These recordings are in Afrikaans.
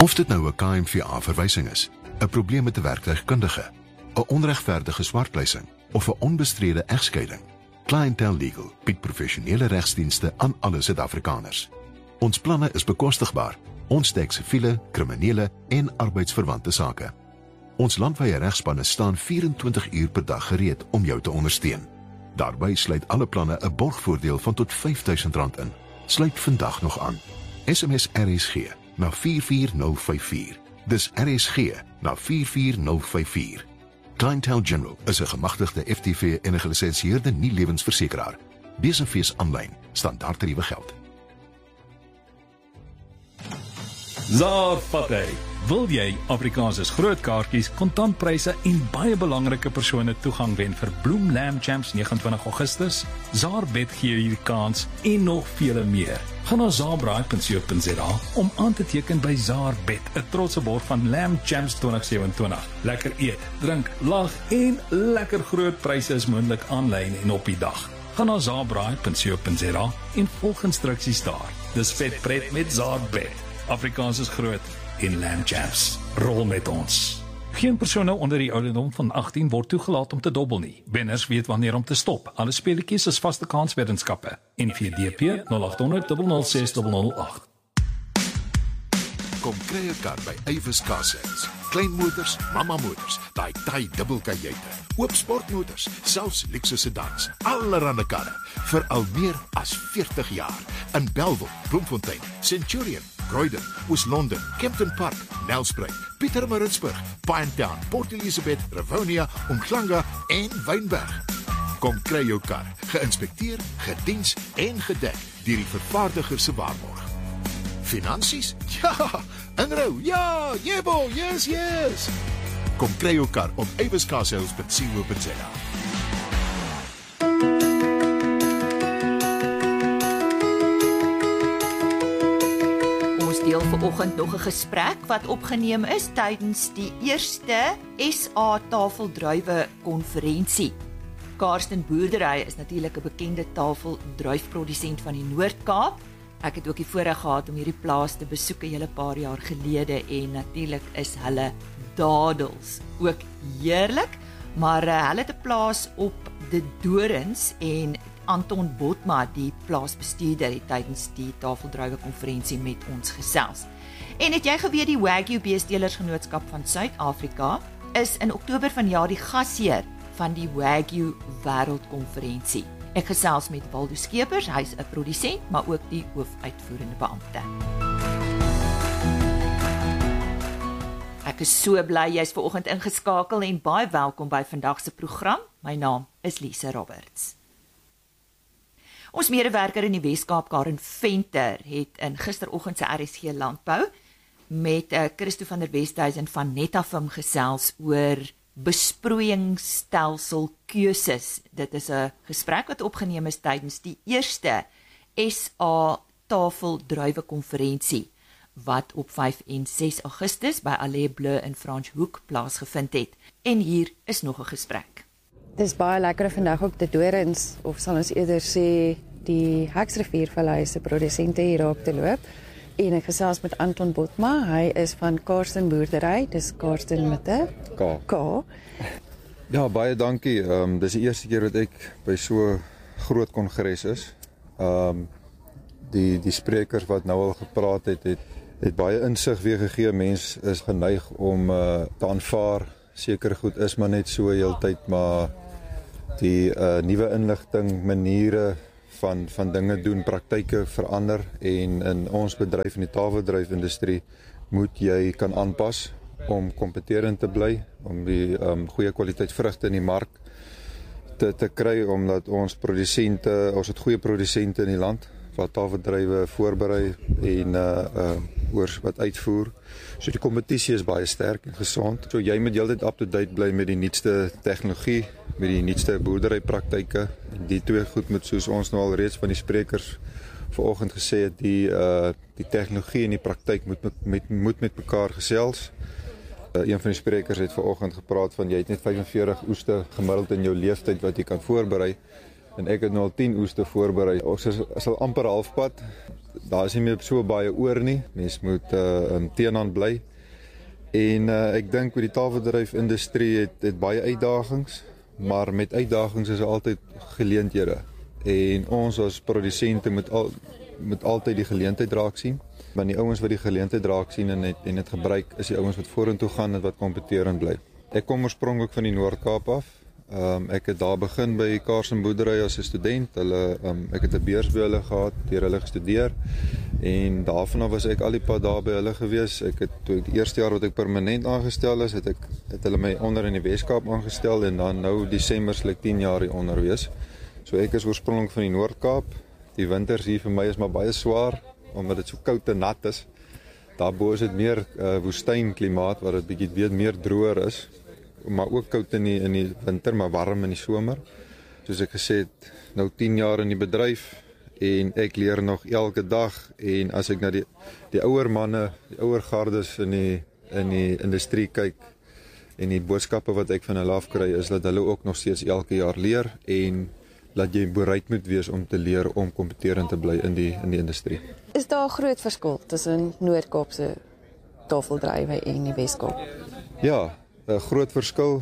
Of dit nou 'n KMVA-verwysing is, 'n probleem met 'n werktuigkundige, 'n onregverdige swartpleising of 'n onbestrede egskeiding, Clientele Legal bied professionele regsdienste aan alle Suid-Afrikaners. Ons planne is bekostigbaar. Ons dek siviele, kriminele en arbeidsverwante sake. Ons landwyse regspanne staan 24 uur per dag gereed om jou te ondersteun. Daarbij sluit alle planne 'n borgvoordeel van tot R5.000 in. Sluit vandag nog aan. SMS RSG na 44054. Dis RSG na 44054. Clientele General is 'n gemagtigde FTV en 'n gelisensieerde nie-lewensversekeraar. Besenfees aanlyn, standaard tariewe geld. Zaar Patay. Wil jy Afrikaanse groot kaartjies, kontantpryse en baie belangrike persone toegang wen vir Bloem Lamb Champs 29 Augustus? Zaarbet gee jy die kans en nog vele meer. Gaan na zaarbraai.co.za om aan te teken by Zaarbet, 'n trotse borg van Lamb Champs 2027. Lekker eet, drink, lag en lekker groot pryse is moontlik aanlyn en op die dag. Gaan na zaarbraai.co.za en volg instruksies daar. Dis vet pret met Zaarbet. Afrikaans is groot en Lamb Champs. Rol met ons. Geen persone onder die ouderdom van 18 word toegelaat om te dobbel nie. Wenners weet wanneer om te stop. Alle speletjies is vaste kansweddenskappe. NVDP 0800 006 008. Kom kry 'n kar by Avis Car Sales. Klein motors, mama motors, daai taai dubbelkajuite, oop sportmotors, selfs luukse sedans, allerhande karre vir al meer as 40 jaar in Bellville, Bloemfontein, Centurion, Croydon, Oos-London, Kempton Park, Nelspruit, Pietermaritzburg, Pinetown, Port Elizabeth, Rivonia, Umhlanga en Wynberg. Kom kry jou kar, geïnspekteer, gediens en gedek deur die vervaardiger se waarborg. Finansies? Ja, inrou, ja, jebo, yes. Kom kry jou kar op aviscarsales.co.za. Ons deel vanoggend nog 'n gesprek wat opgeneem is tydens die eerste SA tafeldruiwe konferensie. Karsten Boerdery is natuurlik 'n bekende tafeldruifprodusent van die Noord-Kaap. Ek het ook die voorreg gehad om hierdie plaas te besoek 'n hele paar jaar gelede en natuurlik is hulle dadels ook heerlik, maar hulle het 'n plaas op De Dorings en Anton Botma, die plaasbestuurder, het tydens die tafeldruiwe konferensie met ons gesels. En het jy geweet die Wagyu Beestelersgenootskap van Suid-Afrika is in Oktober vanjaar die gasheer van die Wagyu Wêreldkonferensie. Ek gesels met Waldo Skeepers, hy's 'n produsent, maar ook die hoofuitvoerende beampte. Ek is so bly jy's vanoggend ingeskakel en baie welkom by vandag se program. My naam is Lise Roberts. Ons medewerker in die Weskaap, Karen Venter, het in gisteroggend se RSG Landbou met Christo van der Westhuizen van Netafim gesels oor besproeiingsstelsel keuses. Dit is 'n gesprek wat opgeneem is tydens die eerste SA tafeldruiwe konferensie wat op 5 en 6 Augustus by Allée Bleu in Franschhoek plaasgevind het. En hier is nog 'n gesprek. Dit is baie lekker vandag op De Dorings, of sal ons eerder sê die Heksriviervallei se produsente hier raak te loop. En ek gesels met Anton Botma, hy is van Karsten Boerdery, dis Karsten met 'n K. Ja, baie dankie. Dis die eerste keer wat ek by so groot kongres is. Die sprekers wat nou al gepraat het baie insig weer gegee. Mens is geneig om te aanvaar, seker goed is maar net so heeltyd, maar die nuwe inligting, maniere van dinge doen, praktyke verander en in ons bedryf, in die tafeldruifindustrie, moet jy kan aanpas om kompeterend te bly, om die goeie kwaliteit vrugte in die mark te kry, omdat ons het goeie produsente in die land, wat tafeldruiwe voorberei en wat uitvoer. So die kompetisie is baie sterk en gesond. So jy moet heeltyd up-to-date bly met die nuutste tegnologie, met die nuutste boerderypraktyke. Die twee goed moet, soos ons nou al reeds van die sprekers vanoggend gesê het, die tegnologie en die praktyk moet met mekaar gesels. Een van die sprekers het vanoggend gepraat van jy het net 45 oeste gemiddeld in jou leeftyd wat jy kan voorberei. En ek het nou al 10 oeste voorberei. Ons is al amper halfpad. daar is nie meer so baie oor nie. Mens moet teenaan bly. En ek dink met die tafeldryfindustrie het baie uitdagings, maar met uitdagings is altyd geleenthede. En ons as produsente moet altyd die geleentheid raak sien. Want die ouens wat die geleentheid raak sien en het gebruik, is die ouens wat vorentoe gaan en wat kompeterend bly. Ek kom oorspronklik van die Noord-Kaap af. Ek het daar begin by Carson Boerdery as 'n student. Ek het 'n beurs by hulle gehad, deur hulle gestudeer. En daarvan af was ek al die pad daar by hulle gewees. Toe die eerste jaar wat ek permanent aangestel is, het hulle my onder in die Weskaap aangestel en dan nou Desember sal ek 10 jaar hier onder wees. So ek is oorspronklik van die Noord-Kaap. Die winters hier vir my is maar baie swaar omdat dit so koud en nat is. Daarbo is dit meer woestynklimaat waar dit bietjie meer droër is, maar ook koud in die winter, maar warm in die somer. Soos ek gesê het, nou 10 jaar in die bedryf en ek leer nog elke dag. En as ek na die ouer manne, die ouer gardes in die industrie kyk en die boodskappe wat ek van hulle afkry, is dat hulle ook nog steeds elke jaar leer en dat jy bereid moet wees om te leer om kompeterend te bly in die industrie. Is daar 'n groot verskil tussen Noord-Kaapse tafeldrywe en die Weskaap? Ja, 'n groot verskil.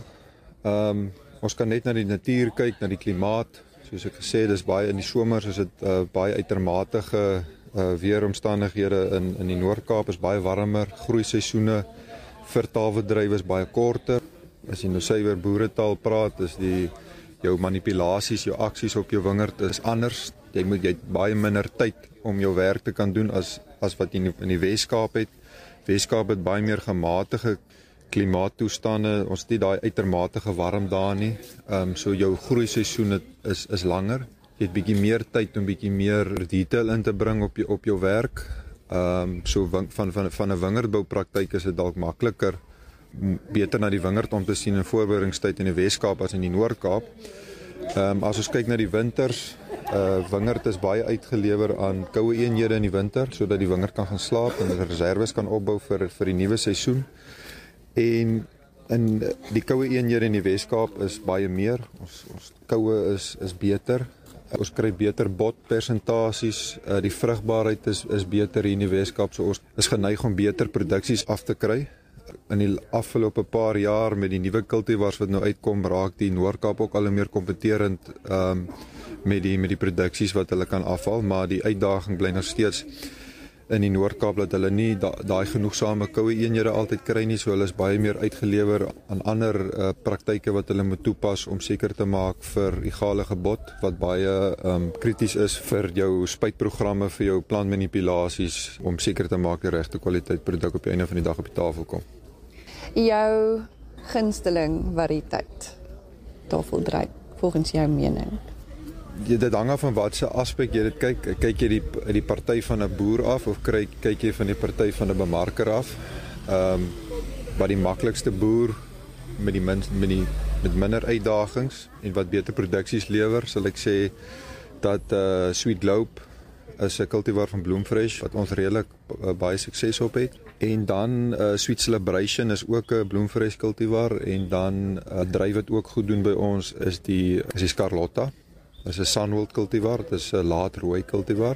Ons kan net na die natuur kyk, na die klimaat. Soos ek gesê het, dis baie in die somers is dit baie uitermatige weeromstandighede in die Noord-Kaap is baie warmer, groeiseisoene vir tafeldrywe is baie korter. As jy nou suiwer boeretaal praat, is jou manipulasies, jou aksies op jou wingerd is anders. Jy het baie minder tyd om jou werk te kan doen as wat jy in die Weskaap het. Weskaap het baie meer gematige klimaattoestande. Ons het nie daai uitermatige warm dae nie. So jou groeiseisoen is langer. Jy het bietjie meer tyd om bietjie meer detail in te bring op jou werk. So van 'n wingerdboupraktyk is dit dalk makliker, beter na die wingerd om te sien in voorbereidingstyd in die Weskaap as in die Noord-Kaap. As ons kyk na die winters, wingerd is baie uitgelewer aan koue eenhede in die winter, sodat die wingerd kan gaan slaap en reserves kan opbou vir die nuwe seisoen. En in die koue eenhede in die Weskaap is baie meer. Ons koue is beter. Ons kry beter botpersentasies. Die vrugbaarheid is beter hier in die Weskaap, so ons is geneig om beter produksies af te kry. In die afgelope paar jaar met die nuwe kultivars wat nou uitkom, raak die Noord-Kaap ook al meer kompeterend met die produksies wat hulle kan afhaal, maar die uitdaging bly nog steeds in die Noord-Kaap dat hulle nie daai genoegsame koue eenhede altyd kry nie, so hulle is baie meer uitgelewer aan ander praktyke wat hulle moet toepas om seker te maak vir egale gebod wat baie krities is vir jou spuitprogramme, vir jou plantmanipulasies, om seker te maak die regte kwaliteit produk op die einde van die dag op die tafel kom. Jou gunsteling variëteit tafeldryf volgens jou mening? Dit hang af van watse aspek jy dit kyk. Kyk jy die party van 'n boer af of kyk jy van die party van 'n bemarker af? Wat die maklikste boer met minder uitdagings en wat beter produksies lewer, sal ek sê dat Sweet Globe is 'n kultivar van Bloemfresh wat ons redelik baie sukses op het. En dan Sweet Celebration is ook 'n Bloemfresh kultivar en dan dryf wat ook goed doen by ons is die Scarlotta. Dit is 'n Sunworld kultivar, dit is 'n laat rooi kultivar.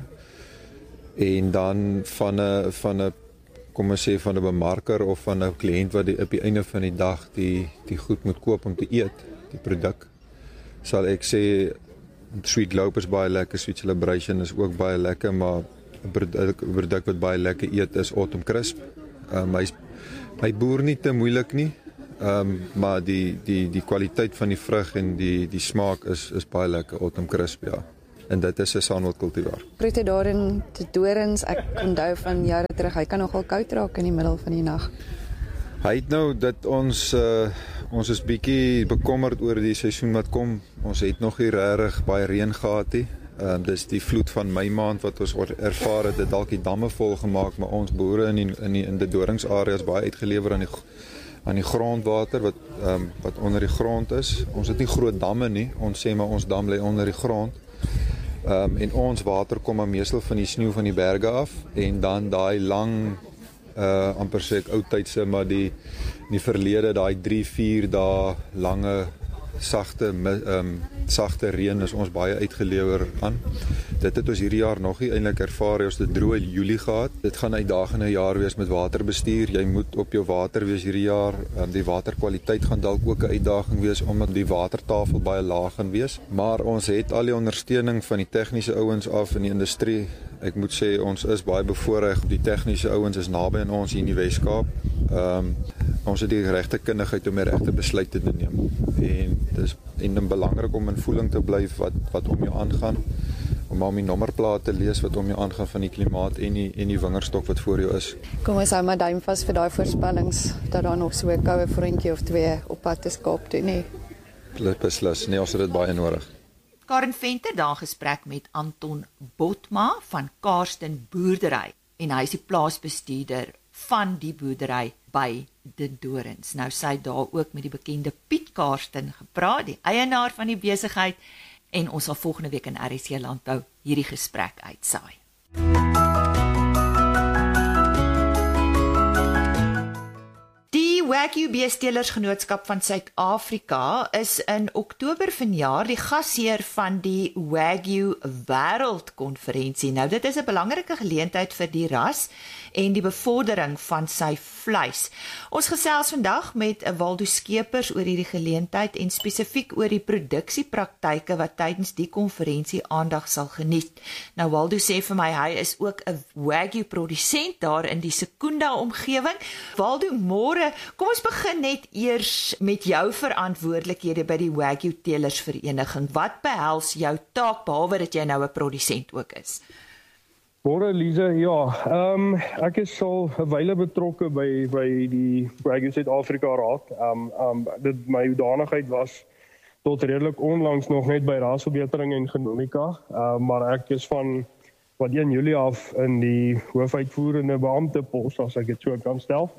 En dan van 'n kom ons sê van 'n bemarker of van 'n kliënt wat op die einde van die dag die goed moet koop om te eet, die produk, sal ek sê Sweet Globe is baie lekker, Sweet Celebration is ook baie lekker, maar 'n produk wat baie lekker eet is Autumn Crisp. Hy boer nie te moeilik nie. Maar die kwaliteit van die vrug en die smaak is baie lekker, Autumn Crisp, ja. En dit is 'n Sunworld kultivar. Groete daar in te Dorings, ek onthou van jare terug, hy kan nogal koud raak in die middel van die nag. Hy het nou dat ons is bietjie bekommerd oor die seisoen wat kom. Ons het nog nie regtig baie reën gehad nie. Dis die vloed van Mei maand wat ons ervaar het, dit dalk die damme vol gemaak, maar ons boere in die Dorings-area is baie uitgelewer aan die grondwater wat onder die grond is. Ons het nie groot damme nie, ons sê maar ons dam lê onder die grond. En ons water kom maar meestal van die sneeu van die berge af en dan daai lang amper sê ek oudtydse, maar die verlede daai 3-4 dae lange sagte reën is ons baie uitgelewer aan. Dit het ons hierdie jaar nog nie eintlik ervaar, ons het 'n droë Julie gehad. Dit gaan 'n uitdagende jaar wees met waterbestuur. Jy moet op jou water wees hierdie jaar. Die waterkwaliteit gaan dalk ook 'n uitdaging wees omdat die watertafel baie laag gaan wees. Maar ons het al die ondersteuning van die tegniese ouens af in die industrie. Ek moet sê ons is baie bevoorreg. Die tegniese ouens is naby aan ons hier in die Wes-Kaap. Ons het die regte kundigheid om die regte besluite te neem. En dit is belangrik om in voeling te bly wat om jou aangaan. Om die nommerplaat te lees wat om jou aangaan van die klimaat en die wingerdstok wat voor jou is. Kom ons hou maar duim vas vir daai voorspellings dat daar nog so 'n koue frontjie of 2 op pad is Kaap toe nie. Beslis, nee, ons het dit baie nodig. Karen Venter daar gesprek met Anton Botma van Karsten Boerdery en hy is die plaasbestuurder van die boerdery by De Dorings. Nou sy het daar ook met die bekende Piet Karsten gepraat, die eienaar van die besigheid, en ons sal volgende week in RSC Landbou hierdie gesprek uitsaai. Die Wagyu Beestelersgenootskap van Suid-Afrika is in Oktober vanjaar die gasheer van die Wagyu Wêreldkonferensie. Nou dit is 'n belangrike geleentheid vir die ras en die bevordering van sy vleis. Ons gesels vandag met Waldo Skeepers oor hierdie geleentheid en spesifiek oor die produksiepraktyke wat tydens die konferensie aandag sal geniet. Nou Waldo sê vir my hy is ook 'n Wagyu produsent daar in die Secunda omgewing. Waldo, môre, kom ons begin net eers met jou verantwoordelikhede by die Wagyu Telersvereniging. Wat behels jou taak behalwe dat jy nou 'n produsent ook is? Môre Lise, ja, ek is al 'n wyle betrokke by die Wagyu Suid-Afrika Raad. My hoedanigheid was tot redelik onlangs nog net by rasverbetering en genomika, maar ek is van 1 Julie af in die hoofuitvoerende beamptepos, as ek dit so kan stel,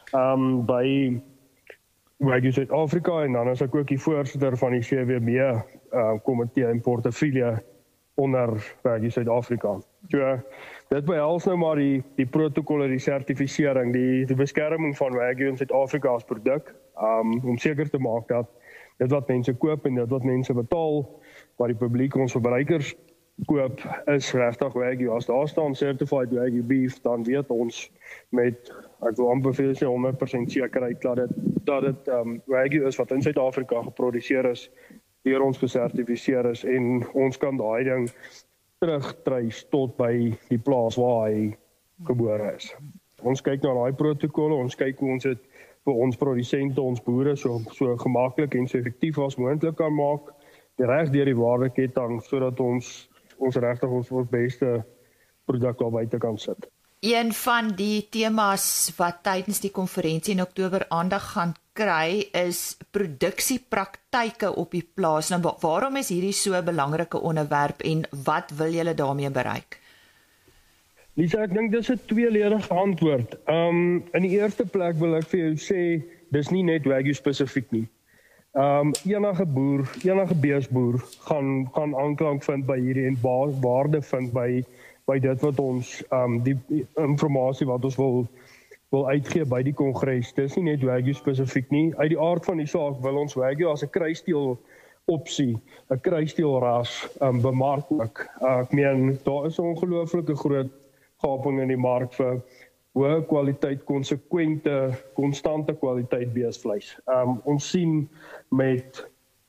by Wagyu Suid-Afrika, en dan is ek ook die voorsitter van die CWB komitee en portefeulje onder Wagyu Suid-Afrika. So, dit behels nou maar die protokolle, die sertifisering, die beskerming van Wagyu in Suid-Afrika as produk, om seker te maak dat dit wat mense koop en dit wat mense betaal, wat die publiek, ons verbruikers koop, is regtig Wagyu. As daar staan certified Wagyu beef, dan weet ons met, ek wil amper vir sê 100% sekerheid dat dit Wagyu is wat in Suid-Afrika geproduseer is, deur ons gesertifiseer is, en ons kan daai ding terugtreis tot by die plaas waar hy gebore is. Ons kyk na daai protokolle, ons kyk hoe ons dit vir ons produsente, ons boere so gemaklik en so effektief as moontlik kan maak, reg deur die waardeketting, sodat ons regtig ons beste produk daar buite kan sit. Een van die temas wat tydens die konferensie in Oktober aandag gaan kry is produksiepraktyke op die plaas. Nou, waarom is hierdie so 'n belangrike onderwerp en wat wil julle daarmee bereik? Lisa, ek dink dis 'n tweeledige antwoord. In die eerste plek wil ek vir jou sê, dis nie net Wagyu spesifiek nie. Enige boer, enige beesboer gaan aanklank vind by hierdie en waarde vind by dit wat ons die inligting wat ons wil uitgee by die kongres. Dis nie net Wagyu spesifiek nie. Uit die aard van die saak wil ons Wagyu as 'n kruisteel opsie, 'n kruisteel ras bemark. Ek meen daar is 'n ongelooflike groot gaping in die mark vir hoë kwaliteit, konsekwente, konstante kwaliteit beesvleis. Ons sien met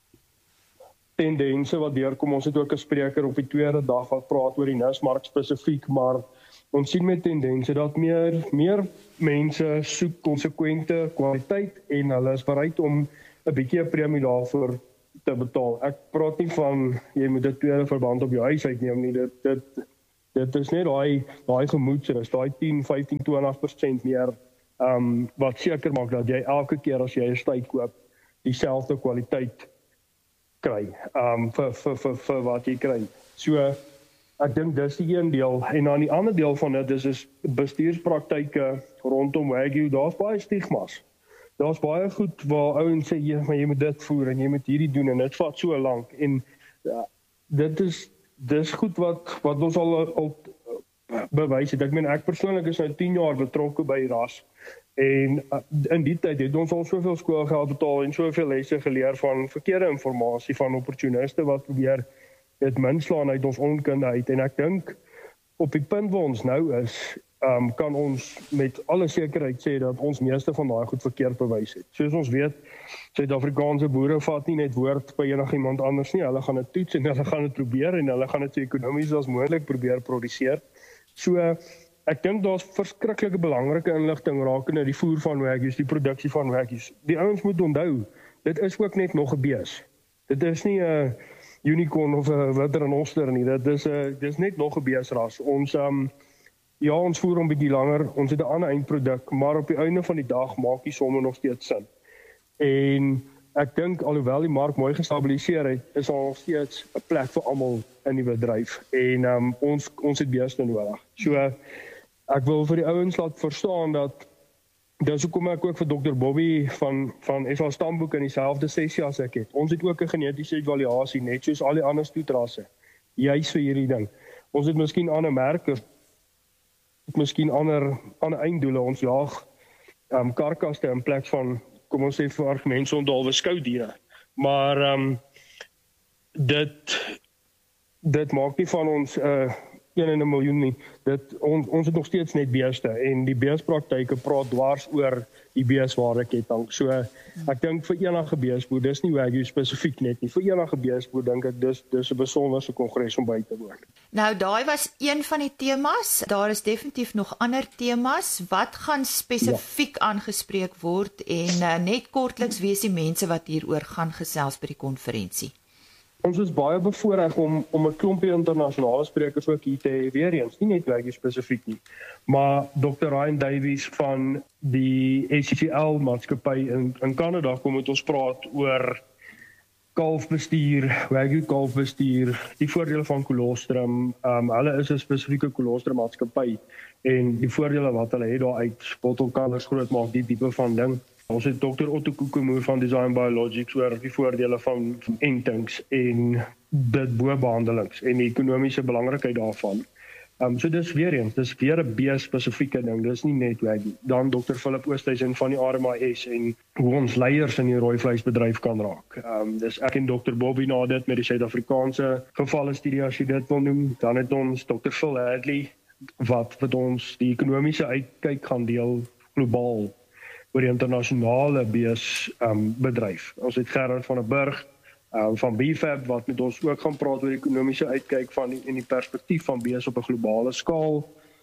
tendense wat deurkom, ons het ook 'n spreker op die tweede dag wat praat oor die nismark spesifiek, maar ons sien met tendense dat meer mense soek konsekwente kwaliteit en hulle is bereid om 'n bietjie 'n premie daarvoor te betaal. Ek praat nie van jy moet 'n tweede verband op jou huis uitneem nie, dit is net daai gemoedsrus, daai 10, 15, 20% meer wat seker maak dat jy elke keer as jy 'n styk koop, dieselfde kwaliteit kry vir wat jy kry. So ek dink dis die een deel, en dan die ander deel van dit is bestuurspraktyke rondom Wagyu. Daar's baie stigmas. Daar's baie goed waar ouens sê jy moet dit voer en jy moet hierdie doen en dit vat so lank, en dis goed wat ons al bewys het. Ek meen ek persoonlik is nou 10 jaar betrokke by ras. En in die tyd het ons al soveel skoolgeld betaal en soveel lesse geleer van verkeerde informasie van opportuniste wat probeer dit minslaan uit ons onkunde uit. En ek dink op die punt waar ons nou is, kan ons met alle sekerheid sê dat ons meeste van daai goed verkeerd bewys het. Soos ons weet, Suid-Afrikaanse boere vat nie net woord by enigiemand anders nie. Hulle gaan dit toets en hulle gaan dit probeer en hulle gaan dit so ekonomies as moontlik probeer produseer. So ek dink daar's verskriklike belangrike inligting rakende die voer van wagyus, die produksie van wagyus. Die ouens moet onthou, dit is ook net nog 'n bees. Dit is nie 'n unicorn of 'n witterenoster nie. Dit is net nog 'n beesras. Ons voer hom bietjie langer, ons het 'n ander eindproduk, maar op die einde van die dag maak die somme nog steeds sin. En ek dink alhoewel die mark mooi gestabiliseer het, is daar nog steeds 'n plek vir almal in die bedryf. En ons het beeste nodig. So ek wil vir die ouens laat verstaan dat dis hoekom ek ook vir Dr. Bobby van SA Stamboek in dieselfde sessie as ek het. Ons het ook 'n genetiese evaluasie net soos al die ander stoetrasse. Juis vir hierdie ding. Ons het miskien ander merke, miskien ander einddoele. Ons jaag karkaste in plek van, kom ons sê vir argumente ondalwe skoudiere. Maar dit maak nie van ons 1 in 'n miljoen nie. Ons het nog steeds net beeste en die beespraktyke praat dwars oor die beeswaardeketting. So ek dink vir enige beesboer, dis nie wagyu spesifiek net nie. Vir enige beesboer dink ek dis 'n besonderse kongres om by te woon. Nou daai was een van die temas. Daar is definitief nog ander temas. Wat gaan spesifiek aangespreek word en net kortliks wie is die mense wat hieroor gaan gesels by die konferensie? Ons is baie bevoorreg om 'n klompie internasionale sprekers ook hier te hê, weer eens, nie net wagyu spesifiek nie, maar Dr. Ryan Davies van die ACCL maatskappy in Kanada kom met ons praat oor kalfbestuur, wagyu kalfbestuur, die voordele van kolostrum. Hulle is 'n spesifieke kolostrum maatskappy en die voordele wat hulle het daaruit, bottelkalvers groot maak, die tipe van ding. Ons het Dr. Otto Koekemoer van Design Biologics oor die voordele van entings en ditbobehandelings en die ekonomiese belangrikheid daarvan. So dis weer eens, dis weer 'n bees-spesifieke ding, dis nie net wagyu. Dan Dr. Philip Oosthuizen van die RMIS en hoe ons leiers in die rooi vleisbedryf kan raak. Dis ek en Dr. Bobby na dit met die Suid-Afrikaanse gevalle studie as jy dit wil noem. Dan het ons Dr. Phil Hadley wat vir ons die ekonomiese uitkyk gaan deel globaal oor die internasionale beesbedryf. Ons het Gerard van der Burg van BFAB wat met ons ook gaan praat oor die ekonomiese uitkyk en die perspektief van bees op 'n globale skaal.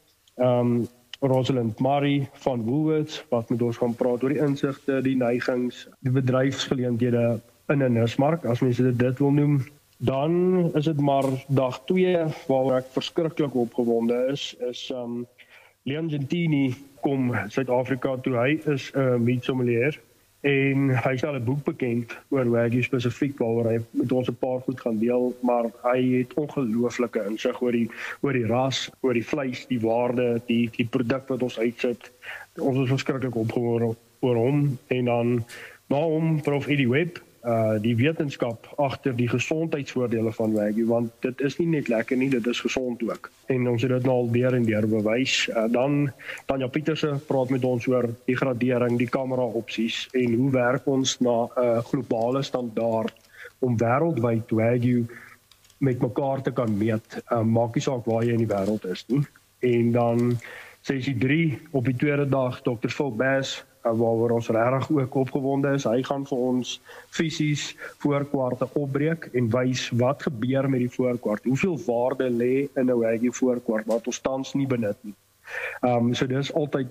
Rosalind Murray van Woolworths wat met ons gaan praat oor die insigte, die neigings, die bedryfsgeleenthede in 'n nismark, as mense dit wil noem. Dan is dit maar dag 2 waar ek verskriklik opgewonde is Leon Gentini kom Suid-Afrika toe. Hy is 'n meat sommelier en hy stel 'n boek bekend oor wagyu spesifiek waaroor hy met ons 'n paar goed gaan deel, maar hy het ongelooflike insig oor die ras, oor die vleis, die waarde, die produk wat ons uitsit. Ons is verskriklik opgewonde oor hom en dan na hom Prof Eddie Webb, die wetenskap agter die gesondheidsvoordele van wagyu, want dit is nie net lekker nie, dit is gesond ook. En ons het dit nou al deur en deur bewys. Dan Tanya Pieterse praat met ons oor die gradering, die kamera opsies en hoe werk ons na 'n globale standaard om wêreldwyd wagyu met mekaar te kan meet. Maak nie saak waar jy in die wêreld is nie. En dan sessie 3 op die tweede dag Dr. Phil Bass waaroor ons regtig ook opgewonde is. Hy gaan vir ons fisies voorkwarte opbreek en wys wat gebeur met die voorkwart. Hoeveel waarde lê in 'n wagyu voorkwart wat ons tans nie benut nie. So dis altyd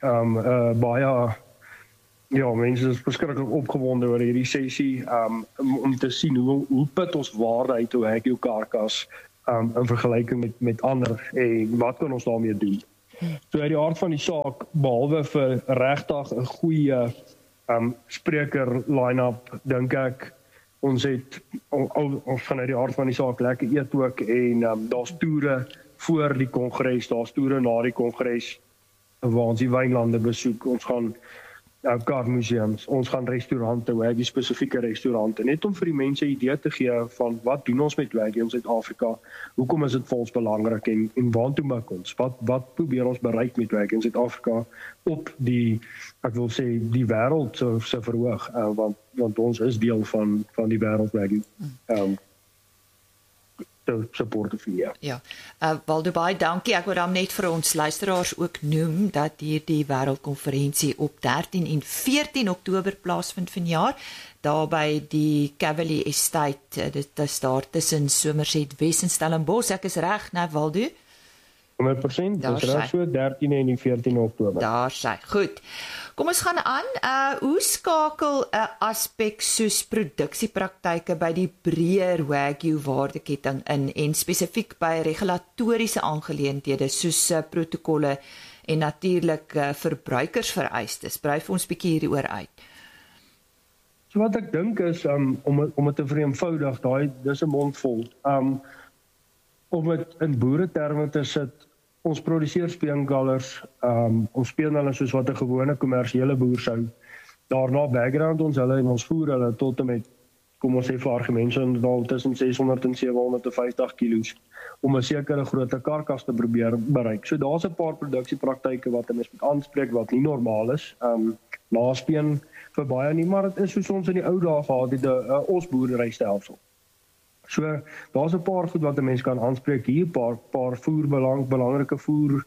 baie mense is verskriklik opgewonde oor hierdie sessie om te sien hoe put ons waarde uit 'n wagyu karkas in vergelyking met ander en wat kan ons daarmee doen? So uit die aard van die saak, behalwe vir regtig 'n goeie spreker line-up, dink ek, ons het vanuit die aard van die saak lekker eet ook en daar's toere voor die kongres, daar's toere na die kongres waar ons die wynlande besoek. Ons gaan kaarmuseums, ons gaan restaurante, Wagyu spesifieke restaurante, net om vir die mense 'n idee te gee van wat doen ons met Wagyu in Suid-Afrika, hoekom is dit vir ons belangrik en waartoe maak ons, wat probeer ons bereik met Wagyu in Suid-Afrika op die, ek wil sê, die wêreld se verhoog, want ons is deel van die wêreld Wagyu. Portefeuille. Ja, Waldo, baie dankie. Ek wil dan net vir ons luisteraars ook noem dat hierdie wêreldkonferensie op 13 en 14 Oktober plaasvind vanjaar, daar by die Cavalier Estate, dit is daar tussen Somerset Wes en Stellenbosch. Ek is reg, né, Waldo? 100%, dis reg, so 13 en 14 Oktober. Daar sy. Goed. Kom ons gaan aan. Hoe skakel 'n aspek soos produksiepraktyke by die breër Wagyu waardeketting in en spesifiek by regulatoriese aangeleenthede soos protokolle en natuurlik verbruikersvereistes? Brei vir ons bietjie hieroor uit. So wat ek dink is om dit te vereenvoudig, dis 'n mond vol. Om dit in boereterme te sit, ons produseer speenkalvers, ons speen hulle soos wat 'n gewone kommersiële boer sou. Daarna background ons hulle en ons voer hulle tot en met, kom ons sê vir argumente, tussen 600 en 750 kilos, om 'n sekere grootte karkas te probeer bereik. So daar's 'n paar produksiepraktyke wat 'n mens moet aanspreek wat nie normaal is. Naspeen vir baie nie, maar dit is soos ons in die ou dae gehad het, 'n osboerderystelsel. So, daar's 'n paar goed wat 'n mens kan aanspreek hier, paar belangrike voer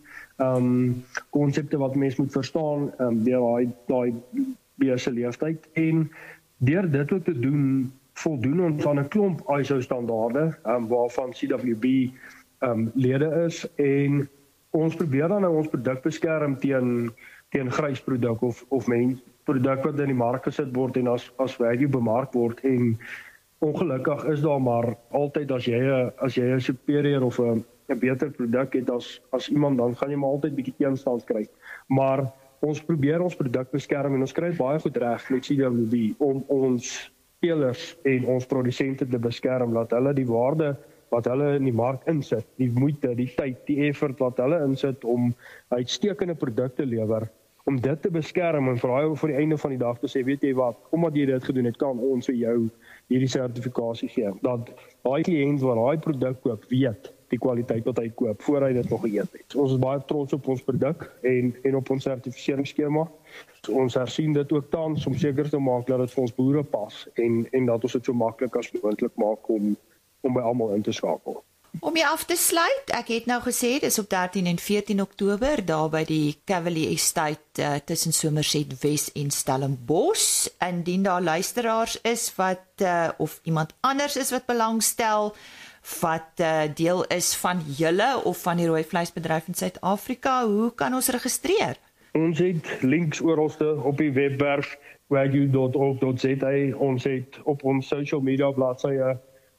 konsepte wat mens moet verstaan deur daai beeste leeftyd, en deur dit ook te doen, voldoen ons aan 'n klomp ISO standaarde waarvan CWB lede is, en ons probeer dan nou ons produk beskerm teen grys produk of produk wat in die mark gesit word en as Wagyu bemark word. En ongelukkig is daar maar altyd, as jy 'n superior of 'n beter produk het as iemand, dan gaan jy maar altyd bietjie teenstand kry. Maar ons probeer ons produk beskerm en ons kry baie goed reg met CWB om ons spelers en ons produsente te beskerm, dat hulle die waarde wat hulle in die mark insit, die moeite, die tyd, die effort wat hulle insit om uitstekende produkte lewer, om dit te beskerm en vir die einde van die dag te sê, weet jy wat, omdat jy dit gedoen het, kan ons vir jou hierdie sertifikasie gee. Dat daai kliënt wat daai produk koop, weet die kwaliteit wat hy koop voor hy dit nog geëet het. Ons is baie trots op ons produk en op ons sertifiseringsskema. Ons hersien dit ook tans om seker te maak dat dit vir ons boere pas en dat ons dit so maklik as moontlik maak om by almal in te skakel. Om jy af te sluit, ek het nou gesê, dis op 13 en 14 Oktober, daar by die Cavalier Estate tussen Somerset Wes en Stellenbosch. Indien daar luisteraars is wat, of iemand anders is wat belangstel, wat deel is van julle of van die rooi vleisbedryf in Suid-Afrika, hoe kan ons registreer? Ons het links oralste op die webwerf wagyu.org.za. Ons het op ons social media bladsye,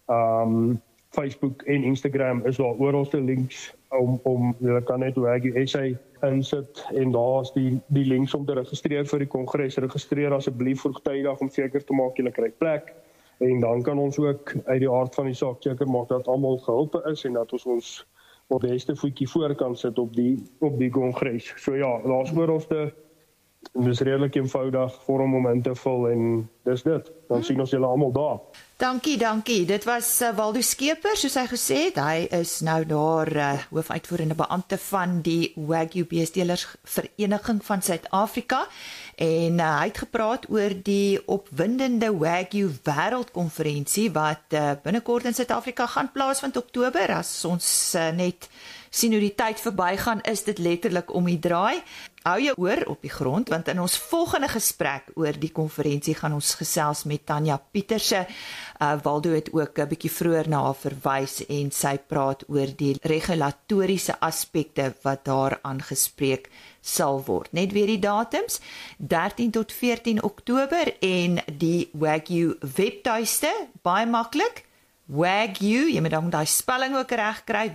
Facebook en Instagram is daar oralste links om jy kan net Wagyu SA insit en daar is die links om te registreer vir die kongres. Registreer asseblief vroegtydig om seker te maak jy kry plek. En dan kan ons ook uit die aard van die saak seker maak dat almal gehelpe is en dat ons op beste voetjie voor kan sit op die kongres. So ja, daar's oralste, en dis redelik eenvoudig vorm om in te vul en dis dit. Dan sien ons julle almal daar. Dankie. Dit was Waldo Skeepers, soos hy gesê het. Hy is nou daar hoofuitvoerende beampte van die Wagyu Beestelers Vereniging van Suid-Afrika. En hy het gepraat oor die opwindende Wagyu Wêreldkonferensie wat binnekort in Suid-Afrika gaan plaasvind Oktober. As ons net sien hoe die tyd verbygaan, is dit letterlik om die draai. Hou jou oor op die grond, want in ons volgende gesprek oor die konferensie gaan ons gesels met Tanya Pieterse. Waldo het ook 'n bietjie vroeër na haar verwys en sy praat oor die regulatoriese aspekte wat daar aangespreek sal word. Net weer die datums, 13 tot 14 Oktober en die Wagyu webtuiste, baie maklik. Wagyu, jy moet dan daai spelling ook reg kry,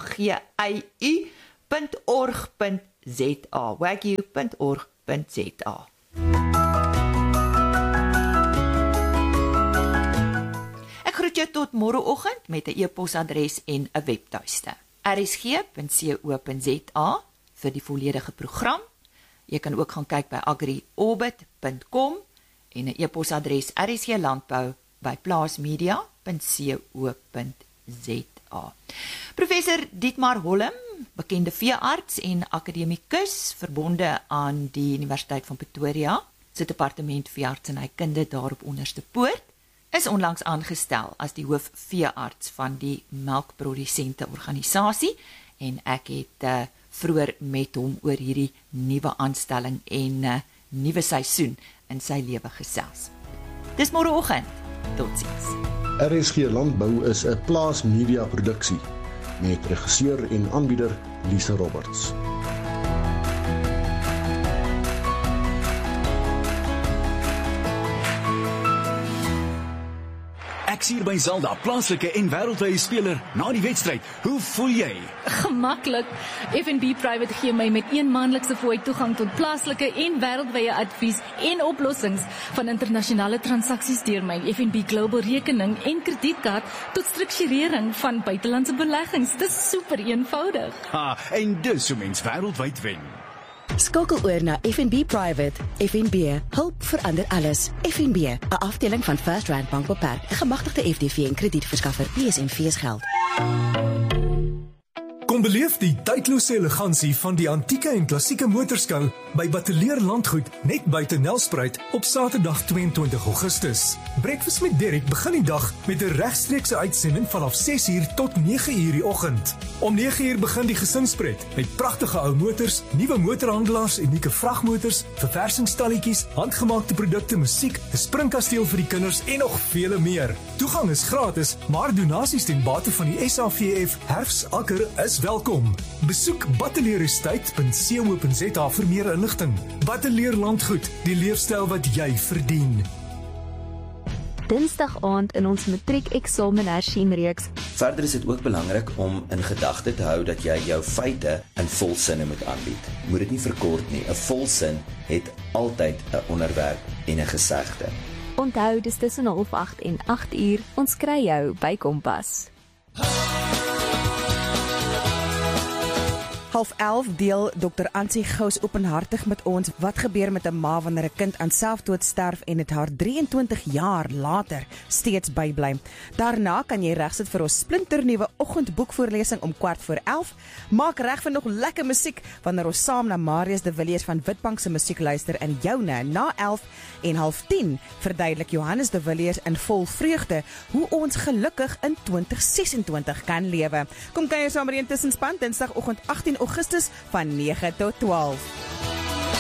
wagyu.org.za, wagyu.org.za. Ek groet jou tot môreoggend met 'n e-posadres en 'n webtuiste. rsg.co.za vir die volledige program, Jy kan ook gaan kyk by agriorbit.com en 'n e-posadres rsglandbou@plaasmedia.co.za. Professor Dietmar Hollem, bekende veearts en akademikus verbonde aan die Universiteit van Pretoria, se departement veeartsenykunde daar op Onderste Poort, is onlangs aangestel as die hoof veearts van die melkprodusente organisasie en ek het vroeër met hom oor hierdie nuwe aanstelling en nuwe seisoen in sy lewe gesels. Dis môreoggend. Totsiens. RSG Landbou is 'n Plaas Media produksie met regisseur en aanbieder Lise Roberts. Ek's hier by Zalda, plaaslike en wêreldwye speler na die wedstryd. Hoe voel jy? Gemaklik. FNB Private gee my met een maandelikse fooi toegang tot plaaslike en wêreldwye advies en oplossings van internasionale transaksies deur my FNB Global rekening en kredietkaart tot strukturering van buitelandse beleggings. Dis super eenvoudig. En dis hoe mens wêreldwyd wen. Skakel oor na FNB Private. FNB, hulp verander alles. FNB, 'n afdeling van First Rand Bank Beperk, 'n gemagtigde FDV en kredietverskaffer. PSMV geld. Kom beleef die tydlose elegansie van die antieke en klassieke motorskou by Bateleer Landgoed net buite Nelspruit op Saterdag 22 Augustus. Breakfast met Derek begin die dag met 'n regstreekse uitsending vanaf 6:00 tot 9:00 die oggend. Om 9:00 begin die gesinspret met pragtige ou motors, nuwe motorhandelaars, unieke vragmotors, verversingsstalletjies, handgemaakte produkte, musiek, 'n springkasteel vir die kinders en nog vele meer. Toegang is gratis, maar donasies ten bate van die SAVF Herfsakker is welkom. Besoek bateleerestate.co.za vir meer inligting. Bateleer Landgoed, die leefstyl wat jy verdien. Dinsdag aand in ons matriek-eksamen hersien-reeks. Verder is dit ook belangrik om in gedagte te hou dat jy jou feite in volsinne moet aanbied. Moet dit nie verkort nie. 'n Volsin het altyd 'n onderwerp en 'n gesegde. Onthou, dis tussen 7:30 en 8:00. Ons kry jou by Kompas. 10:30 deel Dr. Ansie Gous openhartig met ons wat gebeur met 'n ma wanneer 'n kind aan selfdood sterf en dit haar 23 jaar later steeds bybly. Daarna kan jy regsit vir ons splinternuwe oggendboekvoorlesing om 11:15. Maak reg vir nog lekker musiek wanneer ons saam na Marius de Villiers van Witbank se musiek luister in joune na 11 en 9:30 verduidelik Johannes de Villiers in vol vreugde hoe ons gelukkig in 2026 kan lewe. Kom kuier saam met die tussenspan Dinsdagoggend 18 Augustus van 9 tot 12.